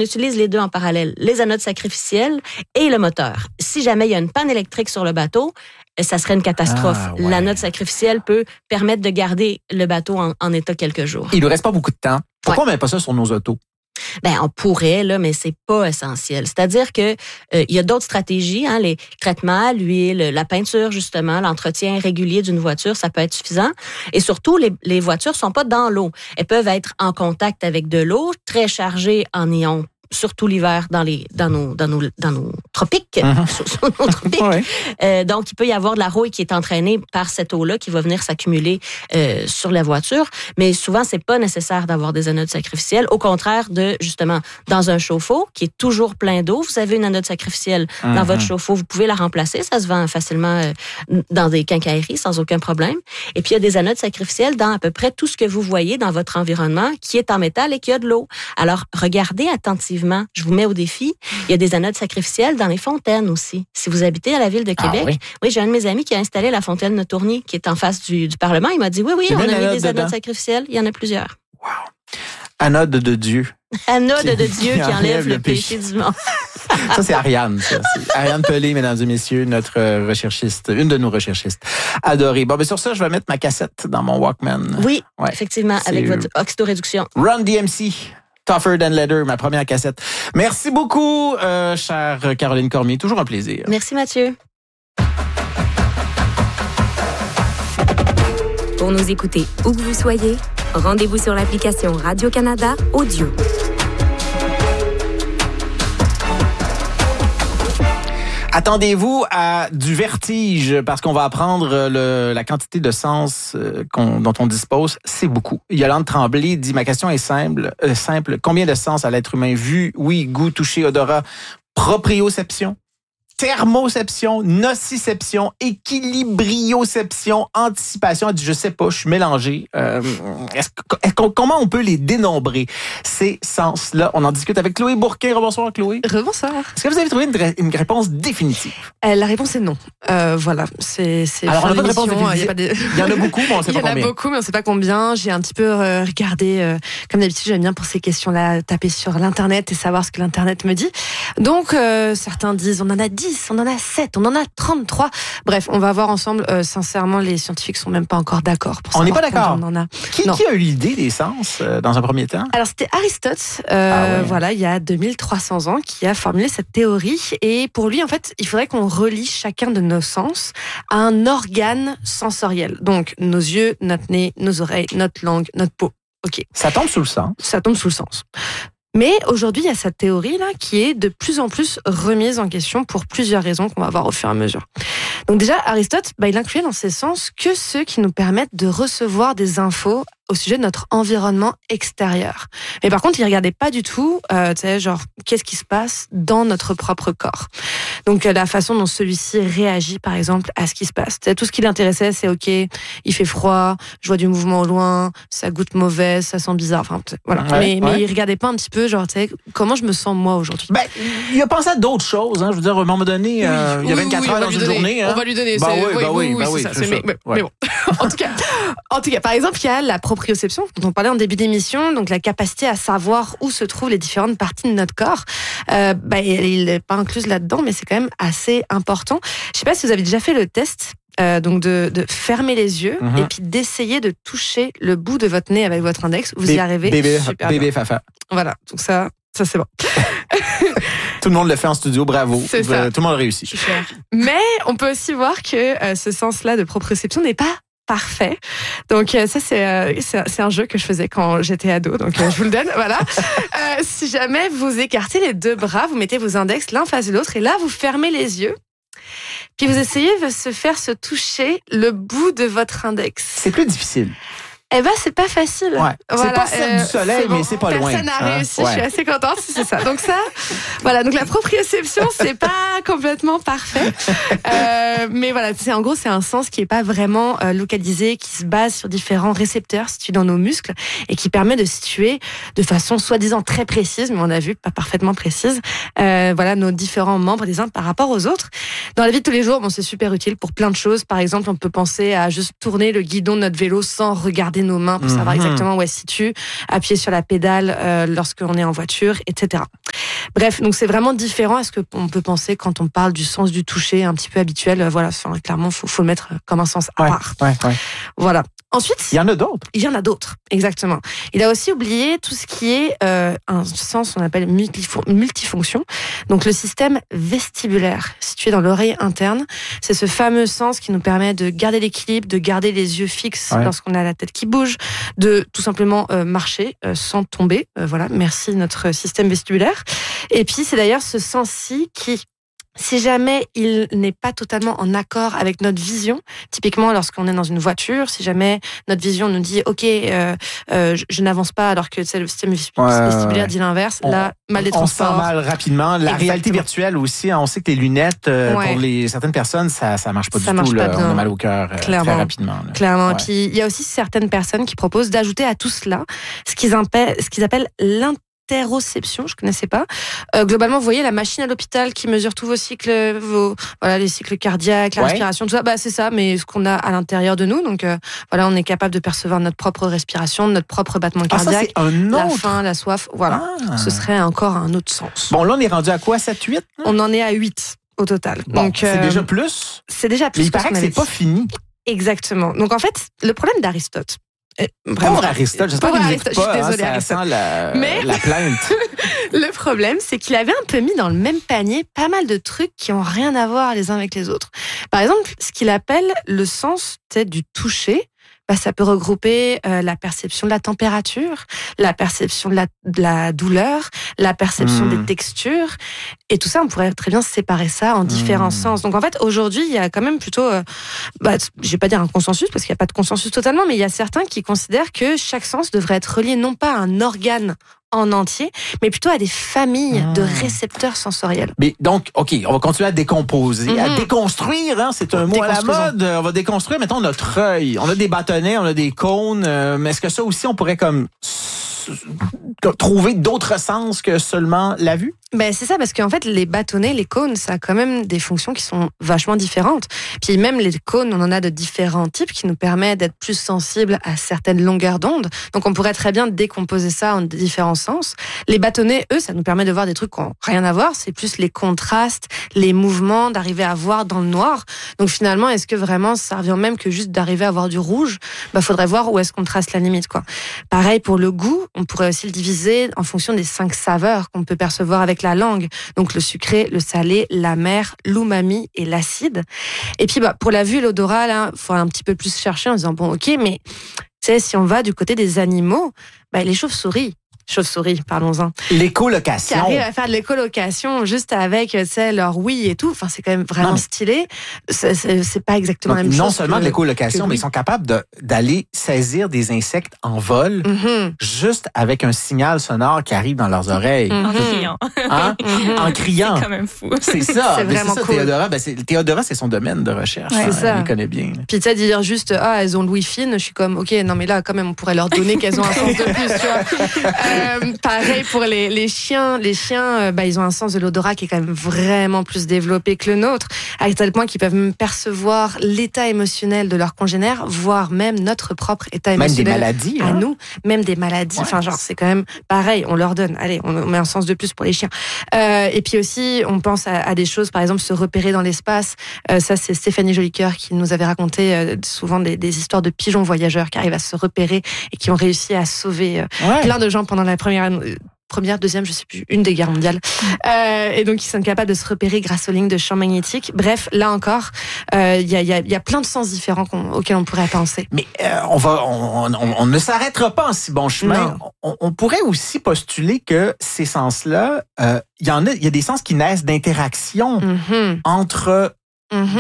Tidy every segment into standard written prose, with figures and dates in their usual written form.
utilise les deux en parallèle, les anodes sacrificielles et le moteur. Si jamais il y a une panne électrique sur le bateau, ça serait une catastrophe. L'anode sacrificielle peut permettre de garder le bateau en état quelques jours. Il ne reste pas beaucoup de temps. Pourquoi on met pas ça sur nos autos? On pourrait, là, mais c'est pas essentiel. C'est-à-dire que il y a d'autres stratégies, les traitements, l'huile, la peinture, justement, l'entretien régulier d'une voiture, ça peut être suffisant. Et surtout, les voitures sont pas dans l'eau. Elles peuvent être en contact avec de l'eau, très chargées en ions, surtout l'hiver dans nos tropiques, sur nos tropiques. Donc, il peut y avoir de la rouille qui est entraînée par cette eau-là qui va venir s'accumuler sur la voiture. Mais souvent, c'est pas nécessaire d'avoir des anodes sacrificielles. Au contraire de, justement, dans un chauffe-eau qui est toujours plein d'eau, vous avez une anode sacrificielle dans votre chauffe-eau, vous pouvez la remplacer. Ça se vend facilement dans des quincailleries sans aucun problème. Et puis, il y a des anodes sacrificielles dans à peu près tout ce que vous voyez dans votre environnement qui est en métal et qui a de l'eau. Alors, regardez attentivement. Je vous mets au défi. Il y a des anodes sacrificielles dans les fontaines aussi. Si vous habitez à la ville de Québec, oui, j'ai un de mes amis qui a installé la fontaine de Tourny, qui est en face du Parlement. Il m'a dit, oui, on a mis des anodes sacrificielles. Il y en a plusieurs. Wow. Anode de Dieu. Anode de Dieu qui enlève le péché du monde. Ça, c'est Ariane, ça. C'est Ariane Pelé, mesdames et messieurs, notre recherchiste, une de nos recherchistes adorées. Bon, sur ça, je vais mettre ma cassette dans mon Walkman. Oui, effectivement, avec votre oxydoréduction. Run DMC. Tougher Than Leather, ma première cassette. Merci beaucoup, chère Caroline Cormier. Toujours un plaisir. Merci, Mathieu. Pour nous écouter où que vous soyez, rendez-vous sur l'application Radio-Canada Audio. Attendez-vous à du vertige parce qu'on va apprendre la quantité de sens dont on dispose. C'est beaucoup. Yolande Tremblay dit, ma question est simple. Combien de sens a l'être humain? Vue, oui, goût, toucher, odorat, proprioception, thermoception, nociception, équilibrioception, anticipation. Elle dit, je sais pas, je suis mélangé. Comment on peut les dénombrer, ces sens-là? On en discute avec Chloé Bourquin. Rebonsoir, Chloé. Rebonsoir. Est-ce que vous avez trouvé une réponse définitive? La réponse est non. Voilà. C'est alors, on n'a pas de réponse définitive. Il y en a beaucoup, mais on ne sait pas combien. Il y en a beaucoup, mais on ne sait pas combien. J'ai un petit peu regardé, comme d'habitude, j'aime bien pour ces questions-là, taper sur l'Internet et savoir ce que l'Internet me dit. Donc, certains disent, on en a 10, on en a 7, on en a 33. Bref, on va voir ensemble. Sincèrement, les scientifiques sont même pas encore d'accord. On n'est pas d'accord. On en a. Qui a eu l'idée des sens dans un premier temps? Alors, c'était Aristote, voilà, il y a 2300 ans, qui a formulé cette théorie. Et pour lui, en fait, il faudrait qu'on relie chacun de nos sens à un organe sensoriel. Donc, nos yeux, notre nez, nos oreilles, notre langue, notre peau. OK. Ça tombe sous le sens. Ça tombe sous le sens. Mais aujourd'hui, il y a cette théorie-là qui est de plus en plus remise en question pour plusieurs raisons qu'on va voir au fur et à mesure. Donc déjà, Aristote, il incluait dans ses sens que ceux qui nous permettent de recevoir des infos au sujet de notre environnement extérieur. Mais par contre, il regardait pas du tout, qu'est-ce qui se passe dans notre propre corps. Donc, la façon dont celui-ci réagit, par exemple, à ce qui se passe. Tout ce qui l'intéressait, c'est OK, il fait froid, je vois du mouvement au loin, ça goûte mauvais, ça sent bizarre. Enfin, voilà. Mais il regardait pas un petit peu, comment je me sens moi aujourd'hui. Il a pensé à d'autres choses. Je veux dire, à un moment donné, il y a 24 heures dans une journée. On va lui donner. Mais bon. En tout cas, par exemple, il y a la proprioception, dont on parlait en début d'émission, donc la capacité à savoir où se trouvent les différentes parties de notre corps. Il n'est pas incluse là-dedans, mais c'est quand même assez important. Je ne sais pas si vous avez déjà fait le test, donc de fermer les yeux et puis d'essayer de toucher le bout de votre nez avec votre index. Vous y arrivez super bien. Bébé fafa. Voilà, donc ça c'est bon. Tout le monde le fait en studio, bravo. C'est ça. Tout le monde réussit. Super. Mais on peut aussi voir que ce sens-là de proprioception n'est pas parfait. Donc ça, c'est un jeu que je faisais quand j'étais ado, donc je vous le donne, voilà. Si jamais vous écartez les deux bras, vous mettez vos index l'un face de l'autre et là, vous fermez les yeux. Puis vous essayez de se toucher le bout de votre index. C'est plus difficile. C'est pas facile. Ouais. Voilà, c'est pas celle du soleil, mais c'est pas loin. Personne n'a réussi, je suis assez contente si c'est ça. Donc voilà, donc la proprioception, c'est pas complètement parfait. Mais voilà, en gros, c'est un sens qui est pas vraiment localisé, qui se base sur différents récepteurs situés dans nos muscles et qui permet de situer de façon soi-disant très précise, mais on a vu, pas parfaitement précise, nos différents membres des uns par rapport aux autres. Dans la vie de tous les jours, c'est super utile pour plein de choses. Par exemple, on peut penser à juste tourner le guidon de notre vélo sans regarder manipuler nos mains pour savoir exactement où elles se situent, appuyer sur la pédale lorsqu'on est en voiture, etc. Bref, donc c'est vraiment différent à ce qu'on peut penser quand on parle du sens du toucher un petit peu habituel. Voilà, clairement, faut le mettre comme un sens à part. Ouais. Voilà. Ensuite, il y en a d'autres. Il y en a d'autres, exactement. Il a aussi oublié tout ce qui est un sens qu'on appelle multifonction. Donc le système vestibulaire situé dans l'oreille interne, c'est ce fameux sens qui nous permet de garder l'équilibre, de garder les yeux fixes lorsqu'on a la tête qui bouge, de tout simplement marcher sans tomber. Voilà, merci notre système vestibulaire. Et puis c'est d'ailleurs ce sens-ci qui, si jamais il n'est pas totalement en accord avec notre vision, typiquement lorsqu'on est dans une voiture, si jamais notre vision nous dit « Ok, je n'avance pas » alors que le système vestibulaire dit l'inverse, là, mal des transports. On se sent mal rapidement. La réalité virtuelle aussi, on sait que les lunettes, pour certaines personnes, ça marche pas du tout. Là, on a mal au cœur très rapidement. Là. Clairement. Et puis, il y a aussi certaines personnes qui proposent d'ajouter à tout cela ce qu'ils appellent l'interoception, je connaissais pas. Globalement, vous voyez la machine à l'hôpital qui mesure tous vos cycles, les cycles cardiaques, la respiration, tout ça. C'est ça, mais ce qu'on a à l'intérieur de nous. Donc on est capable de percevoir notre propre respiration, notre propre battement cardiaque, la faim, la soif. Voilà, ce serait encore un autre sens. Bon, là, on est rendu à quoi, 7, 8? On en est à 8 au total. Bon, donc c'est déjà plus. C'est déjà plus. Mais il paraît que c'est pas fini. Exactement. Donc en fait, le problème d'Aristote. Pauvre Aristote, j'espère qu'il ne l'écoute pas. Je suis désolée, ça sent la plainte. Le problème, c'est qu'il avait un peu mis dans le même panier pas mal de trucs qui n'ont rien à voir les uns avec les autres. Par exemple, ce qu'il appelle le sens du toucher, ça peut regrouper la perception de la température, la perception de la douleur, la perception des textures. Et tout ça, on pourrait très bien séparer ça en différents sens. Donc en fait, aujourd'hui, il y a quand même plutôt, je vais pas dire un consensus, parce qu'il n'y a pas de consensus totalement, mais il y a certains qui considèrent que chaque sens devrait être relié non pas à un organe en entier, mais plutôt à des familles de récepteurs sensoriels. Mais donc, OK, on va continuer à décomposer, à déconstruire, hein, c'est un mot à la mode. On va déconstruire, mettons, notre œil. On a des bâtonnets, on a des cônes, mais est-ce que ça aussi, on pourrait comme trouver d'autres sens que seulement la vue? C'est ça, parce qu'en fait, les bâtonnets, les cônes, ça a quand même des fonctions qui sont vachement différentes. Puis même les cônes, on en a de différents types qui nous permettent d'être plus sensibles à certaines longueurs d'onde. Donc on pourrait très bien décomposer ça en différents sens. Les bâtonnets, eux, ça nous permet de voir des trucs qui n'ont rien à voir. C'est plus les contrastes, les mouvements, d'arriver à voir dans le noir. Donc finalement, est-ce que vraiment ça revient même que juste d'arriver à voir du rouge? Faudrait voir où est-ce qu'on trace la limite, quoi. Pareil pour le goût, on pourrait aussi le diviser en fonction des 5 saveurs qu'on peut percevoir avec la langue. Donc le sucré, le salé, l'amer, l'umami et l'acide. Et puis pour la vue et l'odorat, là, faut un petit peu plus chercher en disant ok, mais si on va du côté des animaux, les chauves-souris, parlons-en. L'écolocation. Qui arrivent à faire de l'écolocation juste avec, leur oui et tout. Enfin, c'est quand même vraiment stylé. C'est pas exactement la même chose. Non seulement de l'écolocation, mais ils sont capables d'aller saisir des insectes en vol juste avec un signal sonore qui arrive dans leurs oreilles. En criant. Hein? En criant. C'est quand même fou. C'est ça. C'est vraiment cool. Théodora, c'est son domaine de recherche. Ouais, c'est ça. Il connaît bien. Puis tu sais, dire juste, elles ont le Wi-Fi, je suis comme, ok, non mais là, quand même, on pourrait leur donner qu'elles ont un sens de plus, tu vois. Pareil pour les chiens. Les chiens, ils ont un sens de l'odorat qui est quand même vraiment plus développé que le nôtre, à tel point qu'ils peuvent même percevoir l'état émotionnel de leurs congénères, voire même notre propre état émotionnel. Même des maladies. À nous, même des maladies. Ouais. Enfin, c'est quand même pareil, on leur donne. Allez, on met un sens de plus pour les chiens. Et puis aussi, on pense à des choses, par exemple, se repérer dans l'espace. Ça, c'est Stéphanie Jolicoeur qui nous avait raconté souvent des histoires de pigeons voyageurs qui arrivent à se repérer et qui ont réussi à sauver plein de gens pendant la première, deuxième, je sais plus, une des guerres mondiales. Et donc, ils sont capables de se repérer grâce aux lignes de champ magnétique. Bref, là encore, il y a plein de sens différents auxquels on pourrait penser. Mais on ne s'arrêtera pas en si bon chemin. On pourrait aussi postuler que ces sens-là, il y a des sens qui naissent d'interaction entre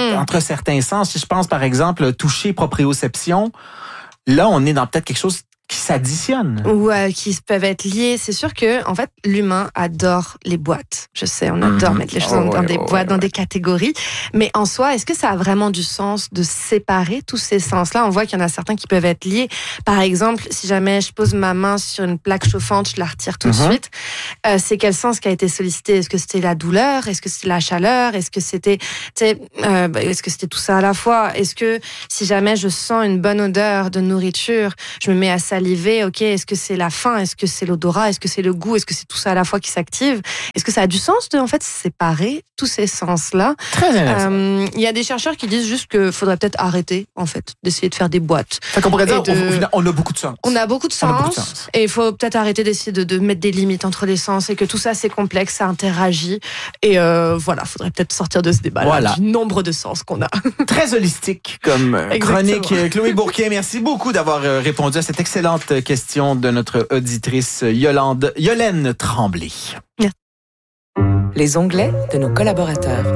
certains sens. Si je pense, par exemple, toucher, proprioception, là, on est dans peut-être quelque chose qui s'additionnent. Ou qui peuvent être liés. C'est sûr que, en fait, l'humain adore les boîtes. Je sais, on adore mettre les choses dans des boîtes, dans des catégories. Mais en soi, est-ce que ça a vraiment du sens de séparer tous ces sens-là? On voit qu'il y en a certains qui peuvent être liés. Par exemple, si jamais je pose ma main sur une plaque chauffante, je la retire tout de suite. C'est quel sens qui a été sollicité? Est-ce que c'était la douleur? Est-ce que c'était la chaleur? Est-ce que c'était tout ça à la fois? Est-ce que si jamais je sens une bonne odeur de nourriture, je me mets à saliver, ok, est-ce que c'est la faim? Est-ce que c'est l'odorat? Est-ce que c'est le goût? Est-ce que c'est tout ça à la fois qui s'active? Est-ce que ça a du sens de, en fait, séparer tous ces sens-là? Très intéressant. Il y a des chercheurs qui disent juste qu'il faudrait peut-être arrêter, en fait, d'essayer de faire des boîtes. Fait qu'on pourrait dire, au final, on a beaucoup de sens. On a beaucoup de sens. Et il faut peut-être arrêter d'essayer de mettre des limites entre les sens et que tout ça, c'est complexe, ça interagit. Et voilà, faudrait peut-être sortir de ce débat-là, du nombre de sens qu'on a. Très holistique comme chronique. Chloé Bourquin, merci beaucoup d'avoir répondu à cette excellente question de notre auditrice Yolène Tremblay. Merci. Les onglets de nos collaborateurs.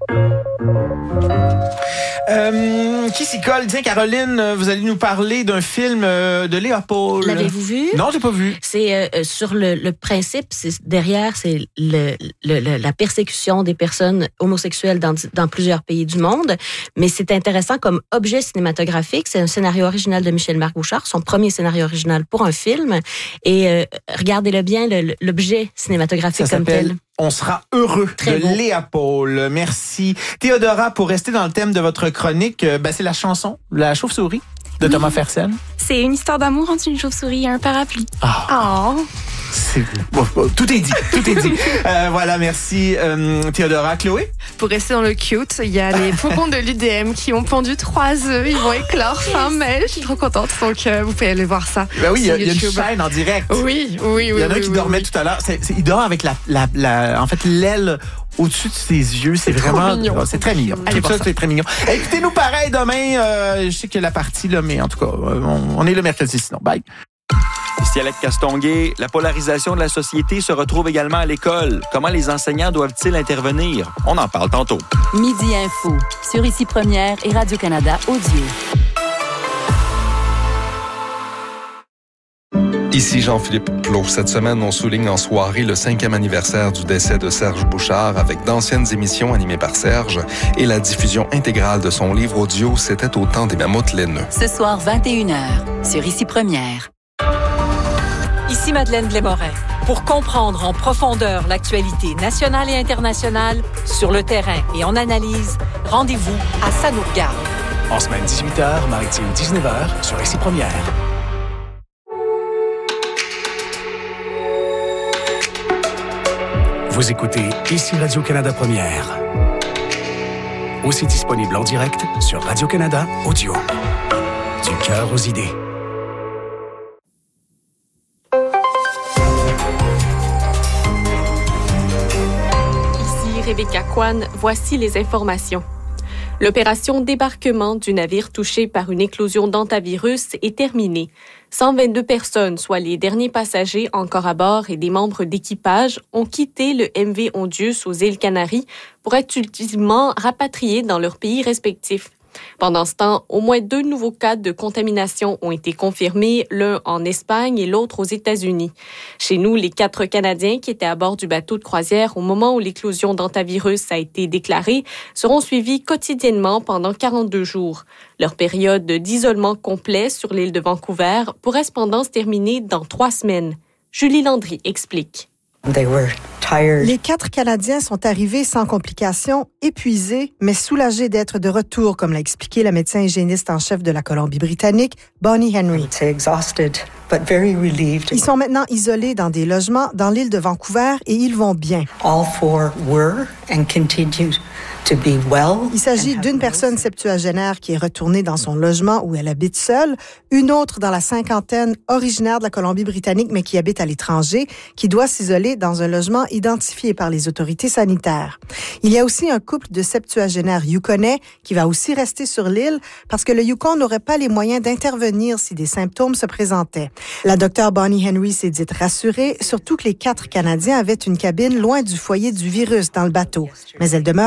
Qui s'y colle? Tiens, Caroline, vous allez nous parler d'un film de Léopold. L'avez-vous vu? Non, j'ai pas vu. C'est sur le principe, derrière, c'est la persécution des personnes homosexuelles dans plusieurs pays du monde. Mais c'est intéressant comme objet cinématographique. C'est un scénario original de Michel-Marc Bouchard, son premier scénario original pour un film. Et regardez-le bien, l'objet cinématographique comme tel. On sera heureux Très de beau. Léopold. Merci. Théodora, pour rester dans le thème de votre chronique, c'est la chanson La chauve-souris de Thomas Fersen. C'est une histoire d'amour entre une chauve-souris et un parapluie. Tout est dit, tout est dit. Voilà, merci Théodora. Chloé? Pour rester dans le cute, il y a les faucons de l'UDM qui ont pondu 3 œufs. Ils vont éclore fin mai. Je suis trop contente. Donc, vous pouvez aller voir ça. Ben oui, il y a une chaîne en direct. Oui. Il y en a un qui dormait tout à l'heure. Il dort avec en fait, l'aile au-dessus de ses yeux. C'est vraiment mignon. C'est très mignon. Allez Tout ça, c'est très mignon. Écoutez-nous pareil demain. Je sais qu'il y a la partie, là, mais en tout cas, on est le mercredi sinon. Bye. Ici Alec Castonguay, la polarisation de la société se retrouve également à l'école. Comment les enseignants doivent-ils intervenir? On en parle tantôt. Midi Info, sur Ici Première et Radio-Canada Audio. Ici Jean-Philippe Plot. Cette semaine, on souligne en soirée le 5e anniversaire du décès de Serge Bouchard avec d'anciennes émissions animées par Serge et la diffusion intégrale de son livre audio « C'était au temps des mammouths laineux ». Ce soir, 21h, sur Ici Première. Ici Madeleine Blais-Morin. Pour comprendre en profondeur l'actualité nationale et internationale, sur le terrain et en analyse, rendez-vous à Ça nous regarde. En semaine 18h, maritime 19h, sur Ici Première. Vous écoutez Ici Radio-Canada Première. Aussi disponible en direct sur Radio-Canada Audio. Du cœur aux idées. Rebecca Kwan, voici les informations. L'opération débarquement du navire touché par une éclosion d'hantavirus est terminée. 122 personnes, soit les derniers passagers encore à bord et des membres d'équipage, ont quitté le MV Ondius aux îles Canaries pour être ultimement rapatriés dans leurs pays respectifs. Pendant ce temps, au moins 2 nouveaux cas de contamination ont été confirmés, l'un en Espagne et l'autre aux États-Unis. Chez nous, les 4 Canadiens qui étaient à bord du bateau de croisière au moment où l'éclosion d'hantavirus a été déclarée seront suivis quotidiennement pendant 42 jours. Leur période d'isolement complet sur l'île de Vancouver pourrait cependant se terminer dans 3 semaines. Julie Landry explique. Les 4 Canadiens sont arrivés sans complications, épuisés, mais soulagés d'être de retour, comme l'a expliqué la médecin hygiéniste en chef de la Colombie-Britannique, Bonnie Henry. Ils sont maintenant isolés dans des logements dans l'île de Vancouver et ils vont bien. Il s'agit d'une personne septuagénaire qui est retournée dans son logement où elle habite seule, une autre dans la cinquantaine originaire de la Colombie-Britannique mais qui habite à l'étranger, qui doit s'isoler dans un logement identifié par les autorités sanitaires. Il y a aussi un couple de septuagénaires yukonais qui va aussi rester sur l'île parce que le Yukon n'aurait pas les moyens d'intervenir si des symptômes se présentaient. La docteure Bonnie Henry s'est dite rassurée, surtout que les 4 Canadiens avaient une cabine loin du foyer du virus dans le bateau, mais elle demeure aux aguets.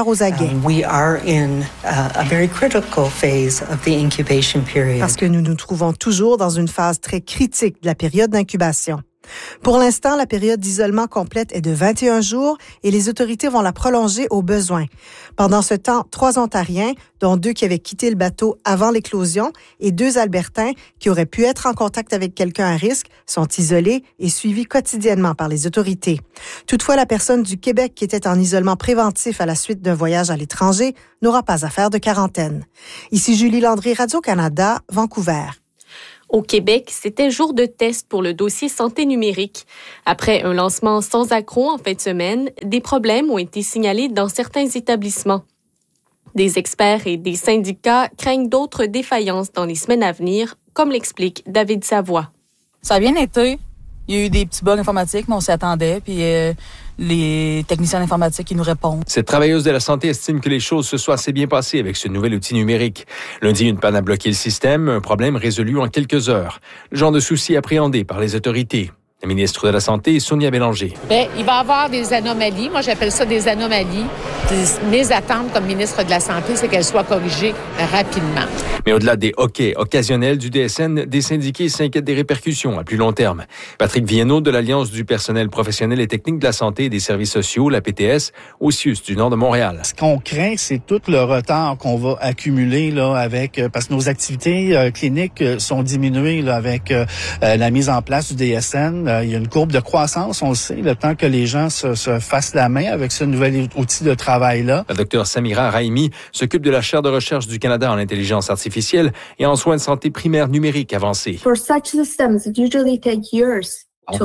We are in a very critical phase of the incubation period. Parce que nous nous trouvons toujours dans une phase très critique de la période d'incubation. Pour l'instant, la période d'isolement complète est de 21 jours et les autorités vont la prolonger au besoin. Pendant ce temps, 3 Ontariens, dont 2 qui avaient quitté le bateau avant l'éclosion et 2 Albertains qui auraient pu être en contact avec quelqu'un à risque, sont isolés et suivis quotidiennement par les autorités. Toutefois, la personne du Québec qui était en isolement préventif à la suite d'un voyage à l'étranger n'aura pas à faire de quarantaine. Ici Julie Landry, Radio-Canada, Vancouver. Au Québec, c'était jour de test pour le dossier santé numérique. Après un lancement sans accroc en fin de semaine, des problèmes ont été signalés dans certains établissements. Des experts et des syndicats craignent d'autres défaillances dans les semaines à venir, comme l'explique David Savoie. Ça a bien été. Il y a eu des petits bugs informatiques, mais on s'y attendait. Puis les techniciens informatiques qui nous répondent. Cette travailleuse de la santé estime que les choses se soient assez bien passées avec ce nouvel outil numérique. Lundi, une panne a bloqué le système, un problème résolu en quelques heures. Le genre de souci appréhendé par les autorités. La ministre de la Santé, Sonia Bélanger. Bien, il va y avoir des anomalies. Moi, j'appelle ça des anomalies. Mes attentes comme ministre de la Santé, c'est qu'elles soient corrigées rapidement. Mais au-delà des hoquets occasionnels du DSN, des syndiqués s'inquiètent des répercussions à plus long terme. Patrick Viennot de l'Alliance du personnel professionnel et technique de la santé et des services sociaux, la PTS, au CIUS du nord de Montréal. Ce qu'on craint, c'est tout le retard qu'on va accumuler là avec parce que nos activités cliniques sont diminuées là, avec la mise en place du DSN. Il y a une courbe de croissance, on le sait, le temps que les gens se fassent la main avec ce nouvel outil de travail-là. La docteure Samira Raimi s'occupe de la chaire de recherche du Canada en intelligence artificielle et en soins de santé primaires numériques avancés. For such systems, it usually takes years.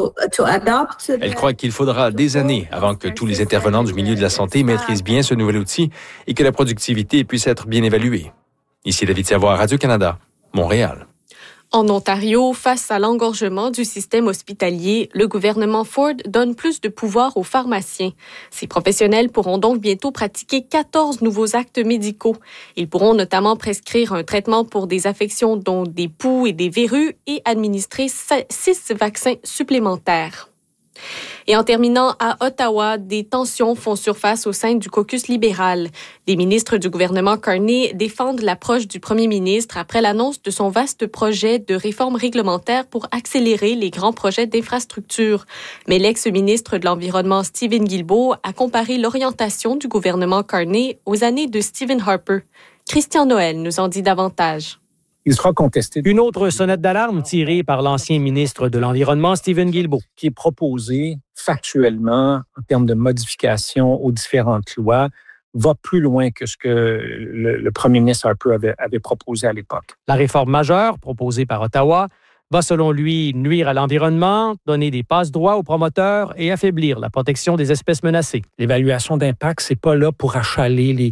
Elle croit qu'il faudra des années avant que tous les intervenants du milieu de la santé maîtrisent bien ce nouvel outil et que la productivité puisse être bien évaluée. Ici David Savoie, Radio-Canada, Montréal. En Ontario, face à l'engorgement du système hospitalier, le gouvernement Ford donne plus de pouvoir aux pharmaciens. Ces professionnels pourront donc bientôt pratiquer 14 nouveaux actes médicaux. Ils pourront notamment prescrire un traitement pour des affections dont des poux et des verrues et administrer 6 vaccins supplémentaires. Et en terminant, à Ottawa, des tensions font surface au sein du caucus libéral. Des ministres du gouvernement Carney défendent l'approche du premier ministre après l'annonce de son vaste projet de réforme réglementaire pour accélérer les grands projets d'infrastructure. Mais l'ex-ministre de l'Environnement Stephen Guilbeault a comparé l'orientation du gouvernement Carney aux années de Stephen Harper. Christian Noël nous en dit davantage. Il sera contesté. Une autre sonnette d'alarme tirée par l'ancien ministre de l'Environnement, Stephen Guilbeault. Qui est proposé factuellement, en termes de modification aux différentes lois, va plus loin que ce que le premier ministre Harper avait proposé à l'époque. La réforme majeure proposée par Ottawa va, selon lui, nuire à l'environnement, donner des passe-droits aux promoteurs et affaiblir la protection des espèces menacées. L'évaluation d'impact, c'est pas là pour achaler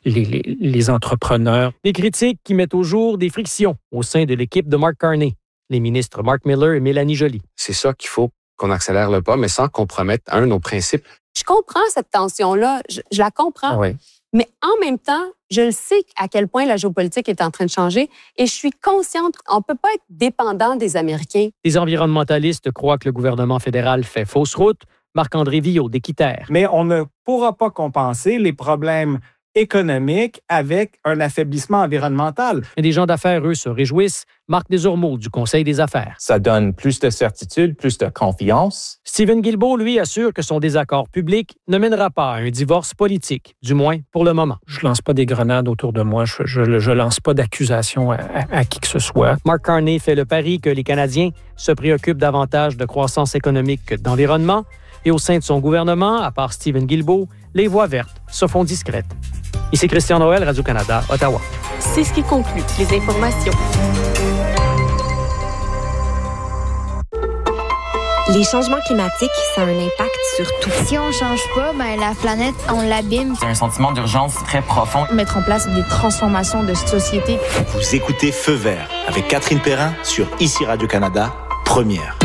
les entrepreneurs. Des critiques qui mettent au jour des frictions au sein de l'équipe de Mark Carney, les ministres Mark Miller et Mélanie Joly. C'est ça qu'il faut qu'on accélère le pas, mais sans compromettre, nos principes. Je comprends cette tension-là, je la comprends. Oui. Mais en même temps, je le sais à quel point la géopolitique est en train de changer et je suis consciente qu'on ne peut pas être dépendant des Américains. Les environnementalistes croient que le gouvernement fédéral fait fausse route. Marc-André Villot d'Équiterre. Mais on ne pourra pas compenser les problèmes économiques avec un affaiblissement environnemental. Et des gens d'affaires, eux, se réjouissent. Marc Desormeaux du Conseil des affaires. Ça donne plus de certitude, plus de confiance. Stephen Guilbeault, lui, assure que son désaccord public ne mènera pas à un divorce politique, du moins pour le moment. Je lance pas des grenades autour de moi. Je lance pas d'accusations à qui que ce soit. Mark Carney fait le pari que les Canadiens se préoccupent davantage de croissance économique que d'environnement. Et au sein de son gouvernement, à part Stephen Guilbeault, les voix vertes se font discrètes. Ici Christian Noël, Radio-Canada, Ottawa. C'est ce qui conclut les informations. Les changements climatiques, ça a un impact sur tout. Si on ne change pas, la planète, on l'abîme. C'est un sentiment d'urgence très profond. Mettre en place des transformations de société. Vous écoutez Feu vert avec Catherine Perrin sur ICI Radio-Canada, première.